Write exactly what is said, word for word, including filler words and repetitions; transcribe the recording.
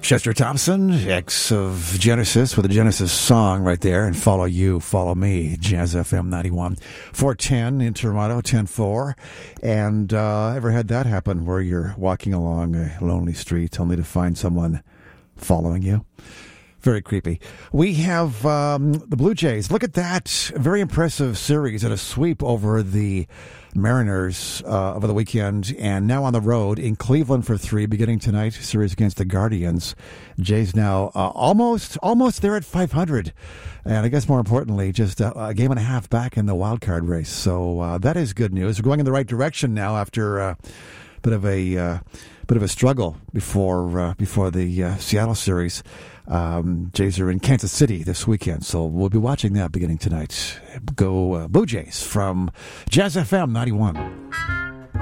Chester Thompson, ex of Genesis, with a Genesis song right there, and Follow You, Follow Me, Jazz F M ninety-one. four ten in Toronto, ten four. And uh, ever had that happen where you're walking along a lonely street only to find someone following you? Very creepy. We have um, the Blue Jays. Look at that. Very impressive series and a sweep over the Mariners uh, over the weekend, and now on the road in Cleveland for three, beginning tonight, series against the Guardians. Jays now uh, almost almost there at five hundred, and I guess more importantly, just a, a game and a half back in the wild card race. So uh, that is good news. We're going in the right direction now after a uh, bit of a uh, bit of a struggle before uh, before the uh, Seattle series. Um, Jays are in Kansas City this weekend, so we'll be watching that beginning tonight. Go uh, Blue Jays from Jazz F M ninety-one.